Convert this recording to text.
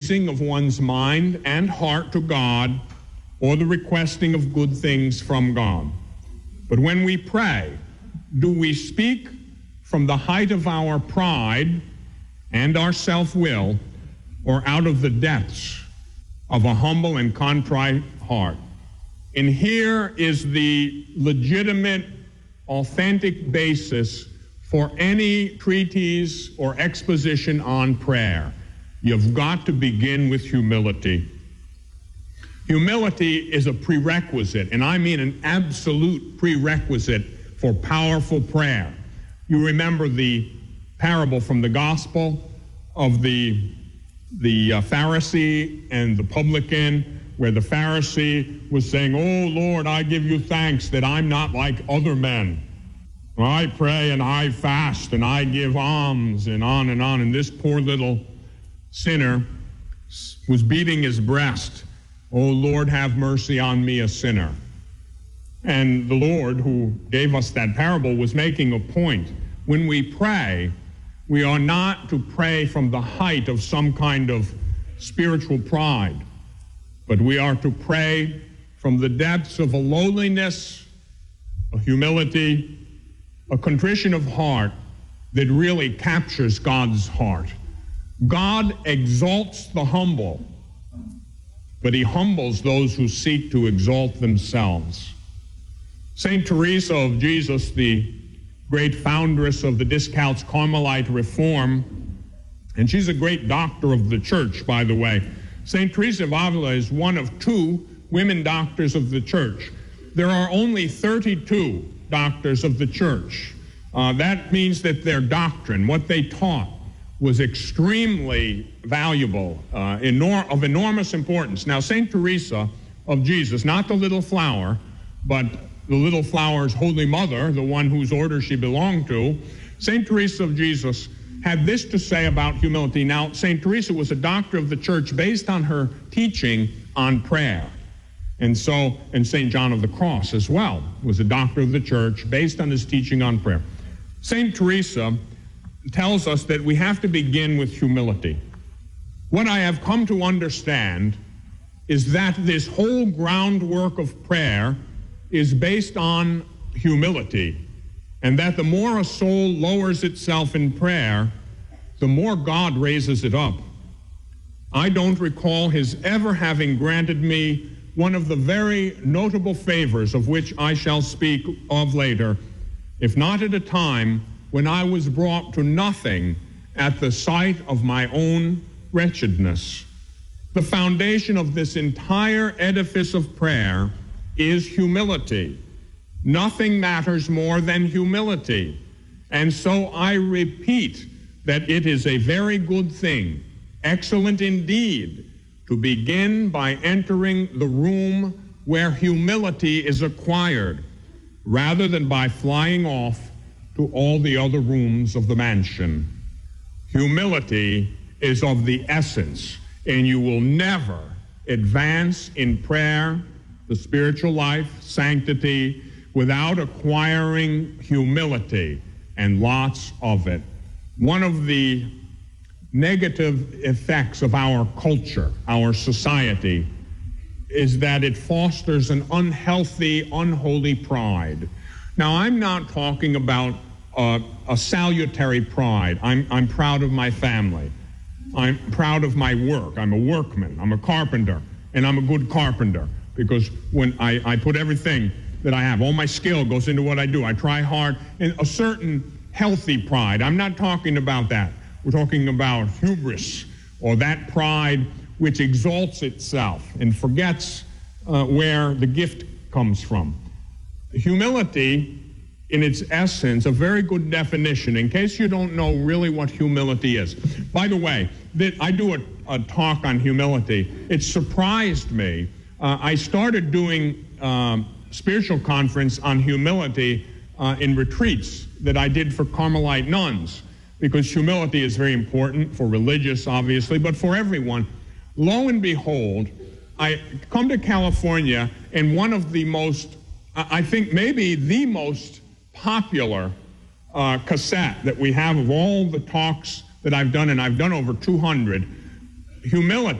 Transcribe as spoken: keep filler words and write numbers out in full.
raising of one's mind and heart to God or the requesting of good things from God. But when we pray, do we speak from the height of our pride and our self-will, or out of the depths of a humble and contrite heart? And here is the legitimate, authentic basis for any treatise or exposition on prayer. You've got to begin with humility. Humility is a prerequisite, and I mean an absolute prerequisite for powerful prayer. You remember the parable from the gospel of the, the uh, Pharisee and the publican, where the Pharisee was saying, "Oh, Lord, I give you thanks that I'm not like other men. I pray and I fast and I give alms," and on and on. And this poor little sinner was beating his breast. "Oh, Lord, have mercy on me, a sinner." And the Lord, who gave us that parable, was making a point. When we pray, we are not to pray from the height of some kind of spiritual pride, but we are to pray from the depths of a lowliness, a humility, a contrition of heart that really captures God's heart. God exalts the humble, but he humbles those who seek to exalt themselves. Saint Teresa of Jesus, the great foundress of the Discalced Carmelite reform, and she's a great doctor of the church, by the way. Saint Teresa of Avila is one of two women doctors of the church. There are only thirty-two doctors of the church. Uh, that means that their doctrine, what they taught, was extremely valuable, uh, enor- of enormous importance. Now, Saint Teresa of Jesus, not the little flower, but the little flower's holy mother, the one whose order she belonged to, Saint Teresa of Jesus had this to say about humility. Now, Saint Teresa was a doctor of the church based on her teaching on prayer. And so, and Saint John of the Cross as well was a doctor of the church based on his teaching on prayer. Saint Teresa tells us that we have to begin with humility. What I have come to understand is that this whole groundwork of prayer is based on humility, and that the more a soul lowers itself in prayer, the more God raises it up. I don't recall his ever having granted me one of the very notable favors of which I shall speak of later, if not at a time when I was brought to nothing at the sight of my own wretchedness. The foundation of this entire edifice of prayer is humility. Nothing matters more than humility. And so I repeat that it is a very good thing, excellent indeed, to begin by entering the room where humility is acquired, rather than by flying off to all the other rooms of the mansion. Humility is of the essence, and you will never advance in prayer, the spiritual life, sanctity, without acquiring humility, and lots of it. One of the negative effects of our culture, our society, is that it fosters an unhealthy, unholy pride. Now, I'm not talking about uh, a salutary pride. I'm, I'm proud of my family. I'm proud of my work. I'm a workman. I'm a carpenter, and I'm a good carpenter because when I, I put everything that I have, all my skill goes into what I do. I try hard, and a certain healthy pride. I'm not talking about that. We're talking about hubris, or that pride which exalts itself and forgets uh, where the gift comes from. Humility, in its essence, a very good definition, in case you don't know really what humility is. By the way, that I do a, a talk on humility. It surprised me. Uh, I started doing um, spiritual conference on humility uh, in retreats that I did for Carmelite nuns, because humility is very important for religious, obviously, but for everyone. Lo and behold, I come to California, and one of the most, I think maybe the most popular uh, cassette that we have of all the talks that I've done, and I've done over two hundred, humility.